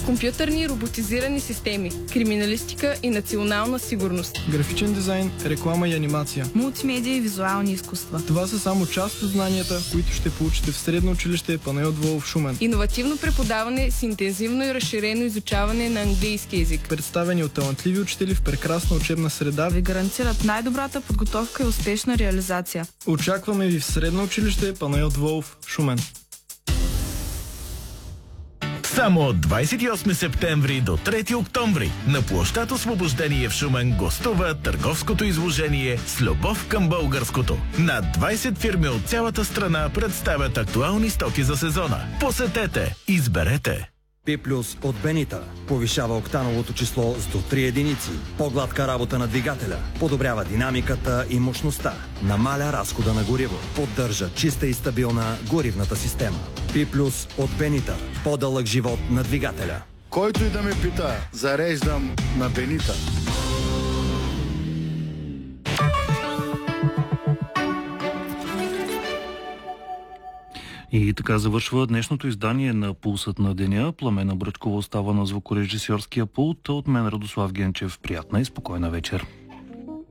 компютърни и роботизирани системи, криминалистика и национална сигурност, графичен дизайн, реклама и анимация, мултимедия и визуални изкуства. Това са само част от знанията, които ще получите в Средно училище Панайот Волов, Шумен. иновативно преподаване с интензивно и разширено изучаване на английски език, Представени от талантливи учители в прекрасна учебна среда, Ви гарантират най-добрата подготовка и успешна реализация. очакваме ви в Средно училище Панайот Волов, Шумен. Само от 28 септември до 3 октомври на площад Освобождение в Шумен гостува търговското изложение «С любов към българското». Над 20 фирми от цялата страна представят актуални стоки за сезона. Посетете, изберете. P+ от Бенита повишава октановото число с до 3 единици. По-гладка работа на двигателя, подобрява динамиката и мощността, намаля разхода на гориво, поддържа чиста и стабилна горивната система. P+ от Бенита. По-дълъг живот на двигателя. Който и да ме пита, зареждам на Бенита. И така завършва днешното издание на Пулсът на деня. Пламена Бръчкова остава на звукорежисьорския пулт. От мен Радослав Генчев. Приятна и спокойна вечер.